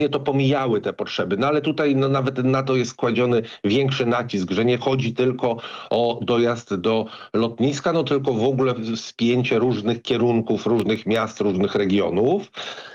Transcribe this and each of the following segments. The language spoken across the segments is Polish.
to pomijały te potrzeby. No ale tutaj nawet na to jest kładziony większy nacisk, że nie chodzi tylko o dojazd do lotniska, no tylko w ogóle spięcie różnych kierunków, różnych miast, różnych regionów.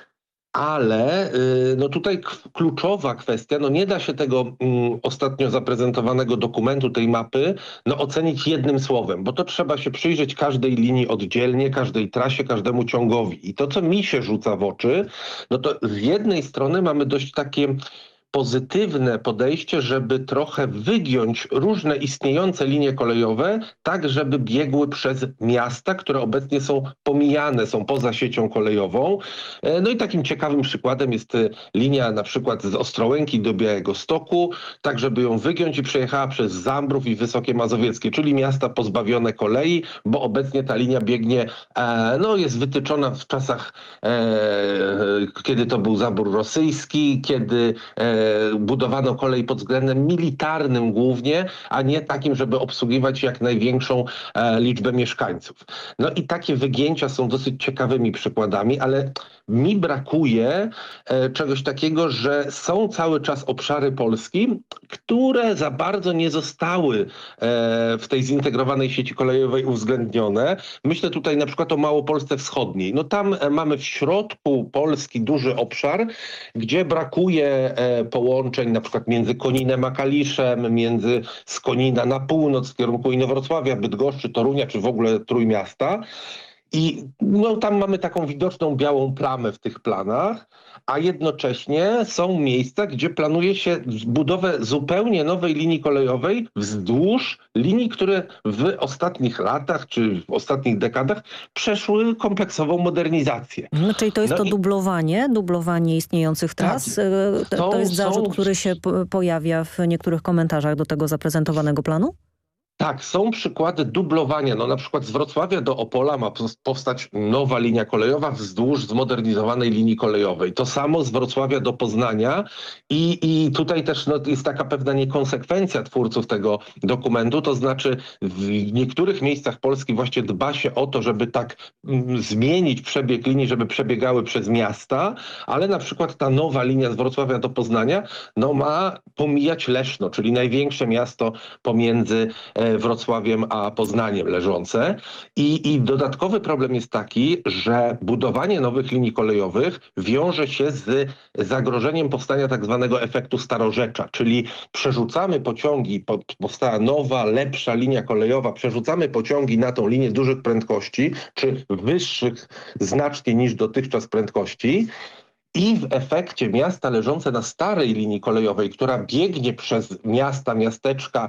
Ale no tutaj kluczowa kwestia, no nie da się tego ostatnio zaprezentowanego dokumentu, tej mapy, no ocenić jednym słowem, bo to trzeba się przyjrzeć każdej linii oddzielnie, każdej trasie, każdemu ciągowi. I to, co mi się rzuca w oczy, no to z jednej strony mamy dość takie pozytywne podejście, żeby trochę wygiąć różne istniejące linie kolejowe, tak żeby biegły przez miasta, które obecnie są pomijane, są poza siecią kolejową. No i takim ciekawym przykładem jest linia na przykład z Ostrołęki do Białegostoku, tak żeby ją wygiąć i przejechała przez Zambrów i Wysokie Mazowieckie, czyli miasta pozbawione kolei, bo obecnie ta linia biegnie, no jest wytyczona w czasach, kiedy to był zabór rosyjski, kiedy budowano kolej pod względem militarnym głównie, a nie takim, żeby obsługiwać jak największą liczbę mieszkańców. No i takie wygięcia są dosyć ciekawymi przykładami, ale mi brakuje czegoś takiego, że są cały czas obszary Polski, które za bardzo nie zostały w tej zintegrowanej sieci kolejowej uwzględnione. Myślę tutaj na przykład o Małopolsce Wschodniej. No tam mamy w środku Polski duży obszar, gdzie brakuje połączeń na przykład między Koninem a Kaliszem, z Konina na północ w kierunku Inowrocławia, Bydgoszczy, Torunia czy w ogóle Trójmiasta. I no, tam mamy taką widoczną białą plamę w tych planach, a jednocześnie są miejsca, gdzie planuje się budowę zupełnie nowej linii kolejowej wzdłuż linii, które w ostatnich latach czy w ostatnich dekadach przeszły kompleksową modernizację. No, czyli to jest No to i dublowanie istniejących tras? To jest zarzut, który się pojawia w niektórych komentarzach do tego zaprezentowanego planu? Tak, są przykłady dublowania. No, na przykład z Wrocławia do Opola ma powstać nowa linia kolejowa wzdłuż zmodernizowanej linii kolejowej. To samo z Wrocławia do Poznania i tutaj też jest taka pewna niekonsekwencja twórców tego dokumentu. To znaczy w niektórych miejscach Polski właśnie dba się o to, żeby tak zmienić przebieg linii, żeby przebiegały przez miasta, ale na przykład ta nowa linia z Wrocławia do Poznania no, ma pomijać Leszno, czyli największe miasto pomiędzy Wrocławiem a Poznaniem leżące. I dodatkowy problem jest taki, że budowanie nowych linii kolejowych wiąże się z zagrożeniem powstania tak zwanego efektu starorzecza, czyli przerzucamy pociągi, powstała nowa, lepsza linia kolejowa, przerzucamy pociągi na tą linię dużych prędkości, czy wyższych znacznie niż dotychczas prędkości. I w efekcie miasta leżące na starej linii kolejowej, która biegnie przez miasta, miasteczka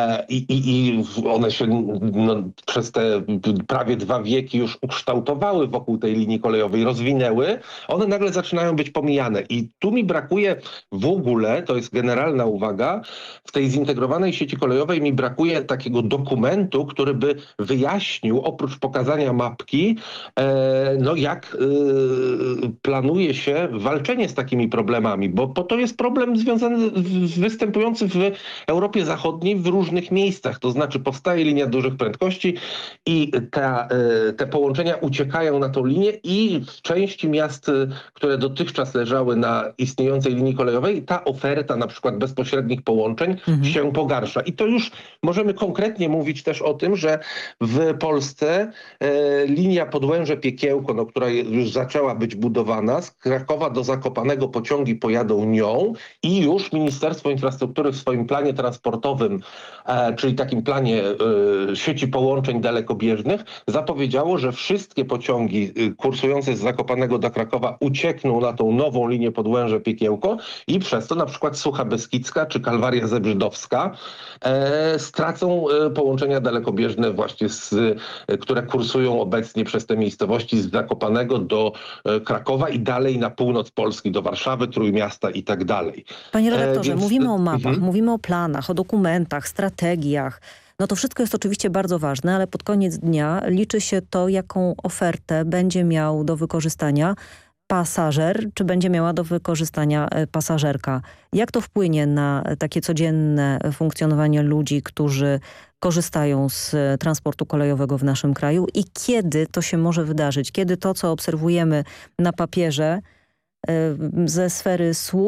i one się przez te prawie 2 wieki już ukształtowały wokół tej linii kolejowej, rozwinęły, one nagle zaczynają być pomijane. I tu mi brakuje w ogóle, to jest generalna uwaga, w tej zintegrowanej sieci kolejowej mi brakuje takiego dokumentu, który by wyjaśnił, oprócz pokazania mapki, no jak planuje się walczenie z takimi problemami, bo to jest problem związany, występujący w Europie Zachodniej w różnych miejscach. To znaczy powstaje linia dużych prędkości i te połączenia uciekają na tą linię i w części miast, które dotychczas leżały na istniejącej linii kolejowej, ta oferta na przykład bezpośrednich połączeń się pogarsza. I to już możemy konkretnie mówić też o tym, że w Polsce linia Podłęże-Piekiełko, no, która już zaczęła być budowana, z Krakowa do Zakopanego pociągi pojadą nią i już Ministerstwo Infrastruktury w swoim planie transportowym, czyli takim planie sieci połączeń dalekobieżnych, zapowiedziało, że wszystkie pociągi kursujące z Zakopanego do Krakowa uciekną na tą nową linię Podłęże-Piekiełko i przez to na przykład Sucha Beskidzka czy Kalwaria Zebrzydowska stracą połączenia dalekobieżne właśnie które kursują obecnie przez te miejscowości z Zakopanego do Krakowa i dalej na północ Polski, do Warszawy, Trójmiasta i tak dalej. Panie redaktorze, mówimy o mapach, mówimy o planach, o dokumentach, strategiach. No to wszystko jest oczywiście bardzo ważne, ale pod koniec dnia liczy się to, jaką ofertę będzie miał do wykorzystania pasażer, czy będzie miała do wykorzystania pasażerka. Jak to wpłynie na takie codzienne funkcjonowanie ludzi, którzy korzystają z transportu kolejowego w naszym kraju i kiedy to się może wydarzyć? Kiedy to, co obserwujemy na papierze ze sfery słów,